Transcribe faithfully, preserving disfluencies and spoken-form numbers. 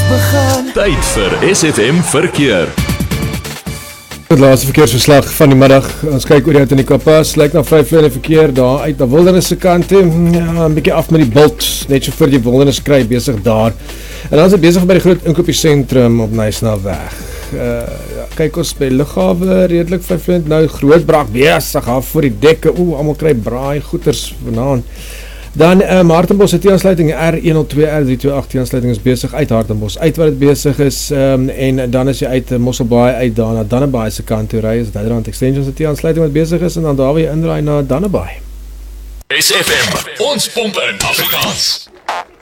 begin. Tyd vir S F M verkeer. Het laaste verkeersverslag van die middag. Ons kyk oor die uit in die Kapas. Lyk na vry vloeiende verkeer daar uit na Wildernis se kant toe. Ja, 'n bietjie af met die bult, net so voor die Wildernis kry besig daar. En dan is dit besig by die groot inkopiesentrum op Nysnaweg. Uh, ja, kyk ons by Lughawe, redelik vry vloeiend nou, Grootbrak besig af voor die dekke. Oeh, almal kry braai goeters vanaand. Dan um, Hartenbos se T-aansluiting R honderdtwee R driehonderdagtig T-aansluiting is besig uit Hartenbos uit waar dit besig is, um, en dan is jy uit uh, Mosselbaai uit daar na Dannebaai se kant toe ry, is Duiderand Extension se T-aansluiting wat besig is, en dan daar waar jy indraai na Dannebaai. S F M, ons pomp in Afrikaans.